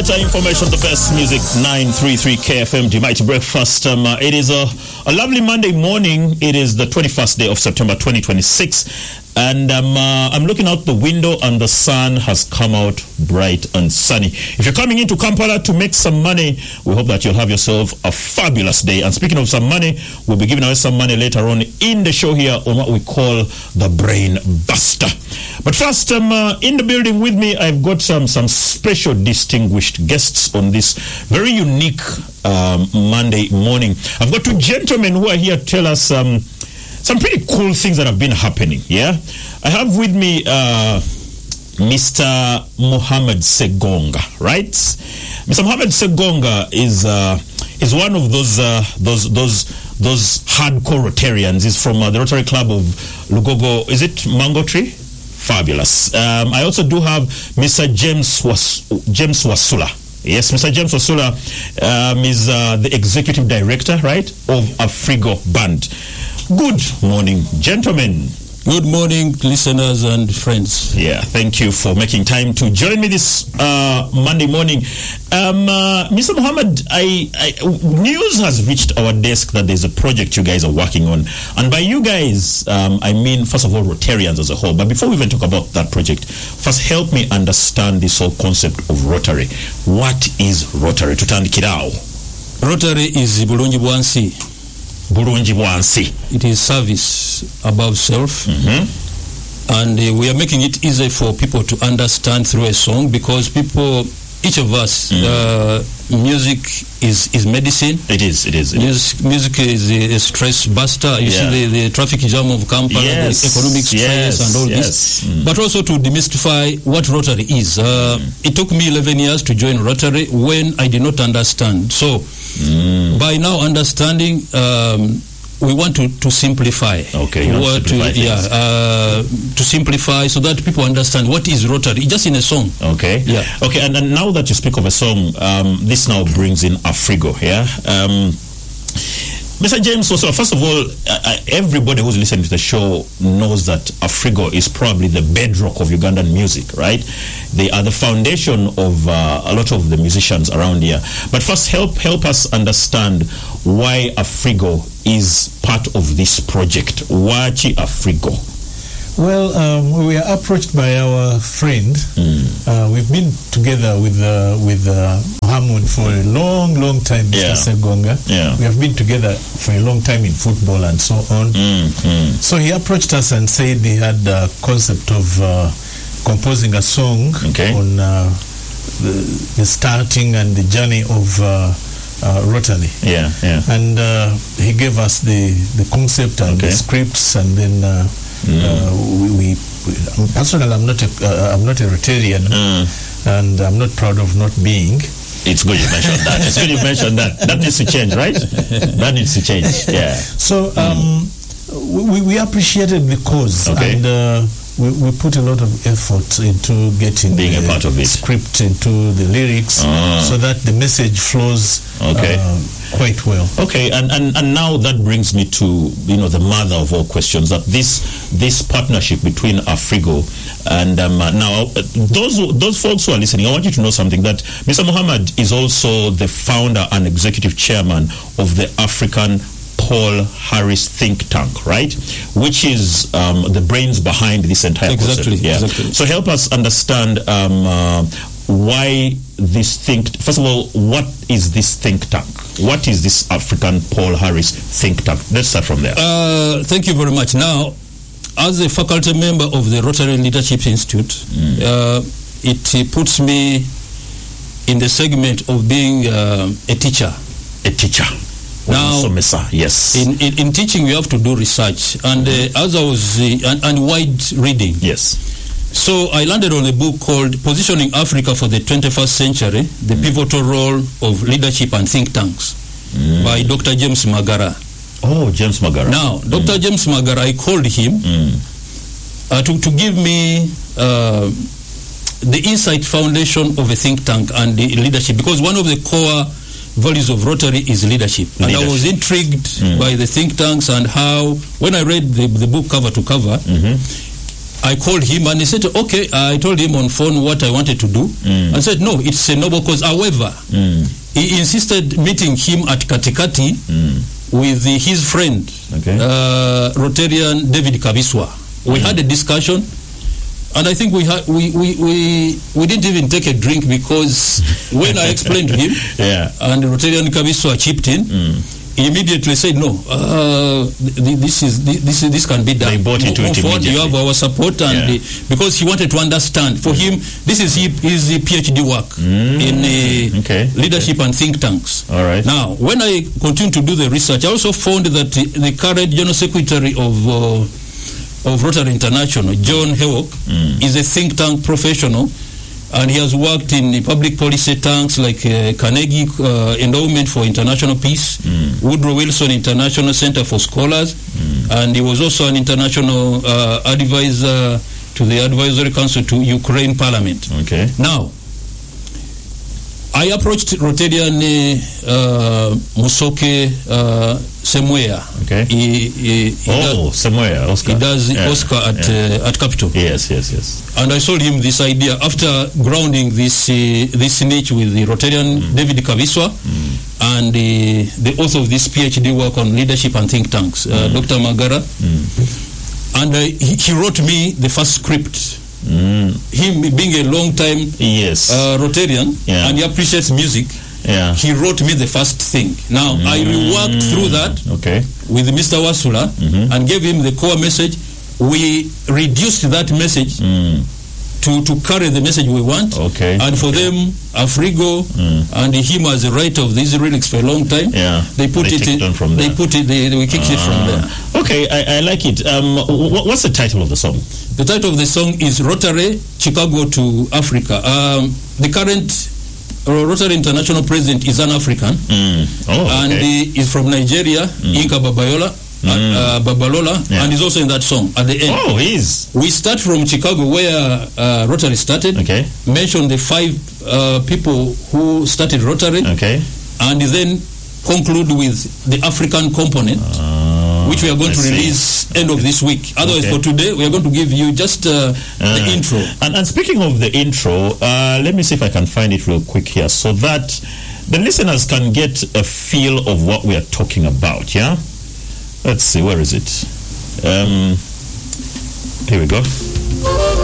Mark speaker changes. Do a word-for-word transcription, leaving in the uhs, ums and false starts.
Speaker 1: better information, the best music. nine thirty-three K F M, the Mighty Breakfast. Um, uh, it is a, a lovely Monday morning. It is the twenty-first day of September twenty twenty-six. And um, uh, I'm looking out the window and the sun has come out bright and sunny. If you're coming into Kampala to make some money, we hope that you'll have yourself a fabulous day. And speaking of some money, we'll be giving away some money later on in the show here on what we call the Brain Buster. But first, um, uh, in the building with me, I've got some, some special distinguished guests on this very unique um, Monday morning. I've got two gentlemen who are here to tell us um, some pretty cool things that have been happening, yeah? I have with me uh, Mister Mohamed Segonga, right? Mister Mohamed Segonga is uh, is one of those uh, those those those hardcore Rotarians. He's from uh, the Rotary Club of Lugogo. Is it Mango Tree? Fabulous. Um, I also do have Mister James Was- James Wasula. Yes, Mister James Wasula um, is uh, the executive director, right, of Afrigo Band. Good morning, gentlemen.
Speaker 2: Good morning, listeners and friends.
Speaker 1: Yeah, thank you for making time to join me this uh, Monday morning. Um, uh, Mister Mohammed, I, I, news has reached our desk that there's a project you guys are working on. And by you guys, um, I mean, first of all, Rotarians as a whole. But before we even talk about that project, first help me understand this whole concept of Rotary. What is Rotary? Tutandikirao.
Speaker 2: Rotary is Bulungi Bwansi.
Speaker 1: Bulungi Bwansi.
Speaker 2: It is service above self.
Speaker 1: Mm-hmm.
Speaker 2: And uh, we are making it easy for people to understand through a song, because people, each of us, mm. uh, music is, is medicine.
Speaker 1: It is, it is. It
Speaker 2: music,
Speaker 1: is.
Speaker 2: music is a, a stress buster. You yeah. see the, the traffic jam of Kampala,
Speaker 1: yes.
Speaker 2: the economic stress
Speaker 1: yes.
Speaker 2: and all
Speaker 1: yes.
Speaker 2: this.
Speaker 1: Mm.
Speaker 2: But also to demystify what Rotary is. Uh, mm. It took me eleven years to join Rotary when I did not understand. So, mm. by now understanding, um, we want to, to simplify.
Speaker 1: Okay, you want to simplify
Speaker 2: to, yeah, uh, to simplify so that people understand what is Rotary, just in a song.
Speaker 1: Okay,
Speaker 2: yeah.
Speaker 1: Okay, and, and now that you speak of a song, um, this now brings in Afrigo, yeah? Um, Mister James, so first of all, uh, everybody who's listening to the show knows that Afrigo is probably the bedrock of Ugandan music, right? They are the foundation of uh, a lot of the musicians around here. But first, help help us understand why Afrigo is part of this project. Wachi Afrigo?
Speaker 3: Well, um, we are approached by our friend. Mm. Uh, we've been together with uh, with uh, Mohammed for a long, long time, Mister Yeah. Segonga.
Speaker 1: Yeah.
Speaker 3: We have been together for a long time in football and so on.
Speaker 1: Mm, mm.
Speaker 3: So he approached us and said he had a concept of uh, composing a song
Speaker 1: okay.
Speaker 3: on uh, the, the starting and the journey of uh, uh, Rotary.
Speaker 1: Yeah, yeah.
Speaker 3: And uh, he gave us the, the concept and
Speaker 1: okay.
Speaker 3: the scripts, and then uh, Mm. Uh, we, we, we personally, I'm not a, uh, I'm not a Rotarian, mm. and I'm not proud of not being.
Speaker 1: It's good you mentioned that. It's good you mentioned that. That needs to change, right? That needs to change. Yeah.
Speaker 3: So um, mm. we, we appreciated the cause,
Speaker 1: okay.
Speaker 3: and uh, we, we put a lot of effort into getting
Speaker 1: being
Speaker 3: the
Speaker 1: a part of it.
Speaker 3: Script into the lyrics,
Speaker 1: uh.
Speaker 3: so that the message flows.
Speaker 1: Okay.
Speaker 3: Uh, quite well.
Speaker 1: Okay, and, and and now that brings me to, you know, the mother of all questions, that this this partnership between Afrigo and um, uh, now uh, those those folks who are listening, I want you to know something, that Mister Mohammed is also the founder and executive chairman of the African Paul Harris think tank, right? Which is um, the brains behind this entire
Speaker 2: exactly,
Speaker 1: concept. Yeah.
Speaker 2: Exactly.
Speaker 1: So help us understand um, uh, why this think. First of all, what is this think tank? What is this African Paul Harris think tank? Let's start from there.
Speaker 2: Uh, thank you very much. Now, as a faculty member of the Rotary Leadership Institute, mm. uh, it puts me in the segment of being uh, a teacher.
Speaker 1: A teacher.
Speaker 2: Now,
Speaker 1: yes.
Speaker 2: In, in, in teaching, you have to do research, and uh, as I was uh, and, and wide reading.
Speaker 1: Yes.
Speaker 2: So I landed on a book called Positioning Africa for the twenty-first Century, the mm. pivotal role of leadership and think tanks, mm. by Doctor James Magara.
Speaker 1: Oh, James Magara.
Speaker 2: Now, Doctor Mm. James Magara, I called him mm. uh, to, to give me uh, the Insight Foundation of a think tank and the leadership, because one of the core values of Rotary is leadership. leadership. And I was intrigued mm. by the think tanks and how, when I read the, the book cover to cover, mm-hmm. I called him and he said, okay, I told him on phone what I wanted to do.
Speaker 1: Mm.
Speaker 2: I said, no, it's a noble cause. However,
Speaker 1: Mm.
Speaker 2: he insisted meeting him at Katikati
Speaker 1: Mm.
Speaker 2: with the, his friend,
Speaker 1: Okay.
Speaker 2: uh, Rotarian David Kabiswa. We
Speaker 1: Mm.
Speaker 2: had a discussion, and I think we, had, we, we, we, we didn't even take a drink, because when I explained to him,
Speaker 1: Yeah.
Speaker 2: and Rotarian Kabiswa chipped in,
Speaker 1: Mm.
Speaker 2: he immediately said, no, uh, th- this is this, this this can be done.
Speaker 1: They bought into
Speaker 2: Move
Speaker 1: it
Speaker 2: forward, you
Speaker 1: immediately.
Speaker 2: have our support, and
Speaker 1: Yeah.
Speaker 2: the, because he wanted to understand. For him, this is his, his PhD work
Speaker 1: Mm.
Speaker 2: in uh,
Speaker 1: Okay.
Speaker 2: leadership and think tanks.
Speaker 1: All right.
Speaker 2: Now, when I continued to do the research, I also found that the, the current General Secretary of uh, of Rotary International, John Hewok,
Speaker 1: Mm.
Speaker 2: is a think tank professional, and he has worked in the public policy tanks like uh, Carnegie uh, Endowment for International Peace,
Speaker 1: Mm.
Speaker 2: Woodrow Wilson International Center for Scholars,
Speaker 1: Mm.
Speaker 2: and he was also an international uh, advisor to the Advisory Council to Ukraine Parliament.
Speaker 1: Okay.
Speaker 2: Now, I approached Rotarian uh, Musoke uh, Semwea.
Speaker 1: Okay.
Speaker 2: He, he, he
Speaker 1: Oh,
Speaker 2: does,
Speaker 1: somewhere, Oscar.
Speaker 2: he does
Speaker 1: Yeah.
Speaker 2: Oscar at
Speaker 1: Yeah.
Speaker 2: uh, at Capitol.
Speaker 1: Yes, yes, yes.
Speaker 2: And I sold him this idea after grounding this uh, this niche with the Rotarian
Speaker 1: Mm.
Speaker 2: David Kabiswa
Speaker 1: Mm.
Speaker 2: and uh, the author of this PhD work on leadership and think tanks, uh,
Speaker 1: Mm.
Speaker 2: Doctor Magara.
Speaker 1: Mm.
Speaker 2: And uh, he, he wrote me the first script.
Speaker 1: Mm.
Speaker 2: Him being a long time
Speaker 1: Yes.
Speaker 2: uh, Rotarian,
Speaker 1: Yeah.
Speaker 2: and he appreciates music,
Speaker 1: yeah.
Speaker 2: he wrote me the first thing. Now, I reworked through that
Speaker 1: Okay.
Speaker 2: with Mister Wasula
Speaker 1: Mhm.
Speaker 2: and gave him the core message. We reduced that message
Speaker 1: Mm.
Speaker 2: to, to carry the message we want.
Speaker 1: Okay.
Speaker 2: And for
Speaker 1: Okay.
Speaker 2: them, Afrigo
Speaker 1: Mm.
Speaker 2: and him as the writer of these lyrics for a long time,
Speaker 1: Yeah.
Speaker 2: they put
Speaker 1: They
Speaker 2: it
Speaker 1: kicked
Speaker 2: in,
Speaker 1: on from
Speaker 2: they
Speaker 1: there.
Speaker 2: put it, they, they kicked it from
Speaker 1: Ah.
Speaker 2: there.
Speaker 1: Okay, I, I like it. Um, wh- what's the title of the song?
Speaker 2: The title of the song is Rotary Chicago to Africa. Um, the current uh, Rotary International president is an African,
Speaker 1: Mm. Oh,
Speaker 2: and
Speaker 1: okay.
Speaker 2: he is from Nigeria, Inka Babayola, uh, uh, Babalola,
Speaker 1: Yeah.
Speaker 2: and he's also in that song at the end.
Speaker 1: Oh, he is.
Speaker 2: We start from Chicago, where uh, Rotary started.
Speaker 1: Okay.
Speaker 2: Mention the five uh, people who started Rotary,
Speaker 1: Okay.
Speaker 2: and then conclude with the African component,
Speaker 1: Uh,
Speaker 2: which we are going
Speaker 1: I
Speaker 2: to
Speaker 1: see.
Speaker 2: release end of this week. Otherwise,
Speaker 1: Okay.
Speaker 2: for today, we are going to give you just uh, the
Speaker 1: Uh,
Speaker 2: intro.
Speaker 1: And, and speaking of the intro, uh, let me see if I can find it real quick here so that the listeners can get a feel of what we are talking about, yeah? Let's see, where is it? Um, here we go.